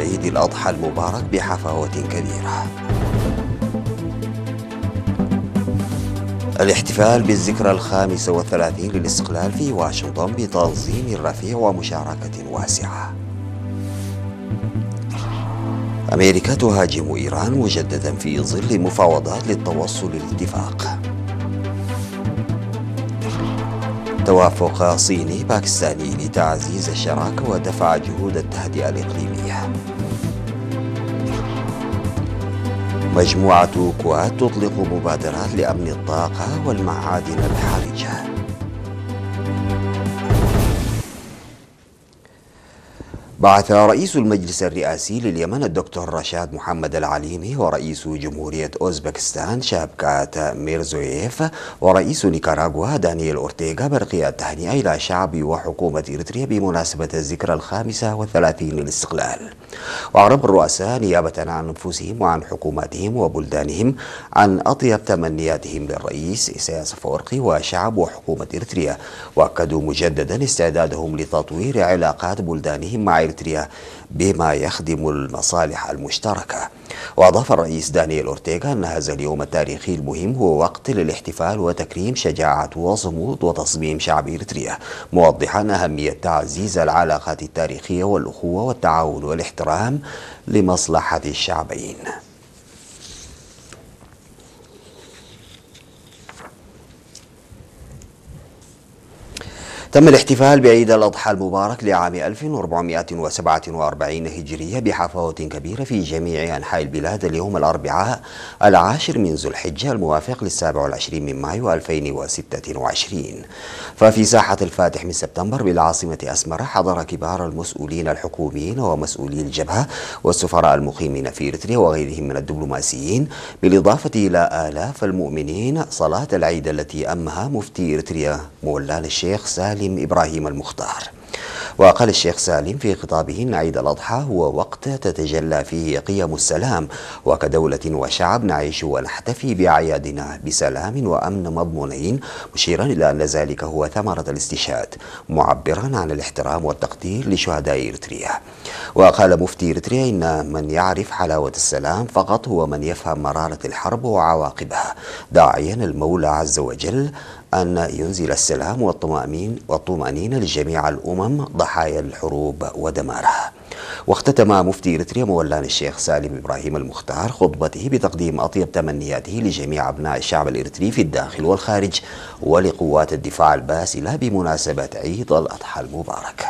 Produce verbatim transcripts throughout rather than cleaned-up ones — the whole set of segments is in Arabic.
عيد الأضحى المبارك بحفاوة كبيرة. الاحتفال بالذكرى الخامسة والثلاثين للاستقلال في واشنطن بتنظيم رفيع ومشاركة واسعة. أمريكا تهاجم إيران مجددا في ظل مفاوضات للتوصل للاتفاق. توافق صيني باكستاني لتعزيز الشراكة ودفع جهود التهدئة الإقليمية. مجموعة كواد تطلق مبادرات لأمن الطاقة والمعادن الحرجة. بعث رئيس المجلس الرئاسي لليمن الدكتور رشاد محمد العليمي ورئيس جمهورية أوزبكستان شافكات ميرزوييف ورئيس نيكاراغوا دانيال أورتيغا برقية التهنئة إلى شعب وحكومة إريتريا بمناسبة الذكرى الخامسة والثلاثين للاستقلال. وأعرب الرؤساء نيابة عن أنفسهم وعن حكوماتهم وبلدانهم عن أطيب تمنياتهم للرئيس إسياس أفورقي وشعب وحكومة إريتريا، وأكدوا مجددا استعدادهم لتطوير علاقات بلدانهم مع إريتريا بما يخدم المصالح المشتركة. وأضاف الرئيس دانيال أورتيغا أن هذا اليوم التاريخي المهم هو وقت للاحتفال وتكريم شجاعة وصمود وتصميم شعب إريتريا، موضحا أهمية تعزيز العلاقات التاريخية والأخوة والتعاون والاحترام لمصلحة الشعبين. تم الاحتفال بعيد الأضحى المبارك لعام ألف وأربعمائة وسبعة وأربعين هجرية بحفاوة كبيرة في جميع أنحاء البلاد اليوم الأربعاء العاشر من ذو الحجة الموافق للسابع والعشرين من مايو ألفين وستة وعشرين. ففي ساحة الفاتح من سبتمبر بالعاصمة أسمرة حضر كبار المسؤولين الحكوميين ومسؤولي الجبهة والسفراء المقيمين في إريتريا وغيرهم من الدبلوماسيين، بالإضافة إلى آلاف المؤمنين صلاة العيد التي أمها مفتي إريتريا مولانا الشيخ سالم إبراهيم المختار. وقال الشيخ سالم في خطابه أن عيد الأضحى هو وقت تتجلى فيه قيم السلام، وكدولة وشعب نعيش ونحتفي بأعيادنا بسلام وأمن مضمونين، مشيرا إلى أن ذلك هو ثمرة الاستشهاد، معبرا عن الاحترام والتقدير لشهداء إريتريا. وقال مفتي إريتريا إن من يعرف حلاوة السلام فقط هو من يفهم مرارة الحرب وعواقبها، داعيا المولى عز وجل أن ينزل السلام والطمأنينة لجميع الأمم ضحايا الحروب ودمارها. واختتم مفتي إريتريا مولانا الشيخ سالم إبراهيم المختار خطبته بتقديم أطيب تمنياته لجميع أبناء الشعب الإريتري في الداخل والخارج ولقوات الدفاع الباسلة بمناسبة عيد الأضحى المبارك.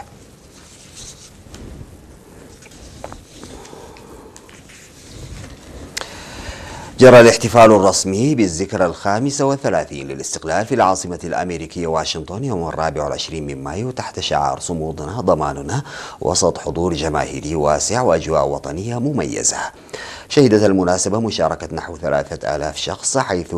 جرى الاحتفال الرسمي بالذكرى الخامسة والثلاثين للاستقلال في العاصمة الأمريكية واشنطن يوم الرابع والعشرين من مايو تحت شعار صمودنا ضماننا، وسط حضور جماهيري واسع وأجواء وطنية مميزة. شهدت المناسبة مشاركة نحو ثلاثة آلاف شخص، حيث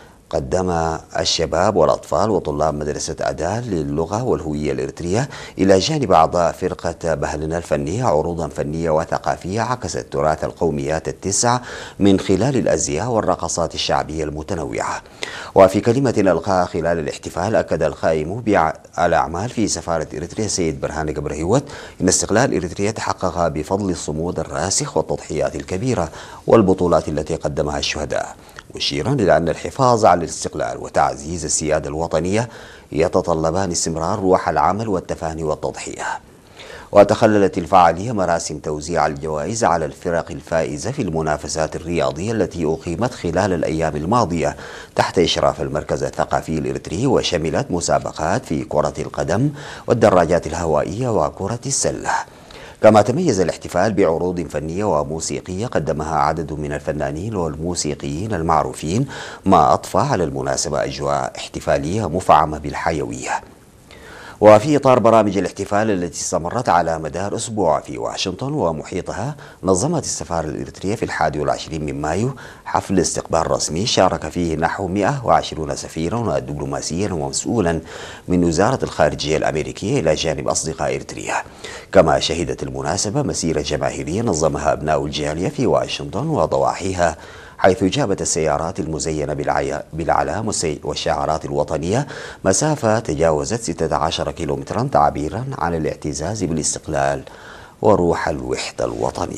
قدم الشباب والأطفال وطلاب مدرسة أدال للغة والهوية الإريترية إلى جانب أعضاء فرقة بهلنا الفنية عروضا فنية وثقافية عكست تراث القوميات التسع من خلال الأزياء والرقصات الشعبية المتنوعة. وفي كلمة ألقاها خلال الاحتفال أكد القائم بالأعمال في سفارة إريتريا سيد برهان قبرهيوت إن استقلال إريتريا تحقق بفضل الصمود الراسخ والتضحيات الكبيرة والبطولات التي قدمها الشهداء، مشيرا إلى أن الحفاظ على الاستقلال وتعزيز السيادة الوطنية يتطلبان استمرار روح العمل والتفاني والتضحية. وتخللت الفعالية مراسم توزيع الجوائز على الفرق الفائزة في المنافسات الرياضية التي أقيمت خلال الأيام الماضية تحت إشراف المركز الثقافي الإريتري، وشملت مسابقات في كرة القدم والدراجات الهوائية وكرة السلة. كما تميز الاحتفال بعروض فنية وموسيقية قدمها عدد من الفنانين والموسيقيين المعروفين، ما أضفى على المناسبة أجواء احتفالية مفعمة بالحيوية. وفي إطار برامج الاحتفال التي استمرت على مدار أسبوع في واشنطن ومحيطها، نظمت السفارة الإريترية في الحادي والعشرين من مايو حفل استقبال رسمي شارك فيه نحو مئة وعشرين سفيرا ودبلوماسيا ومسؤولا من وزارة الخارجية الأمريكية إلى جانب أصدقاء إريتريا. كما شهدت المناسبة مسيرة جماهيرية نظمها أبناء الجالية في واشنطن وضواحيها، حيث جابت السيارات المزينة بالأعلام والشعارات الوطنية مسافة تجاوزت ستة عشر كيلومترا، تعبيرا عن الاعتزاز بالاستقلال وروح الوحدة الوطنية.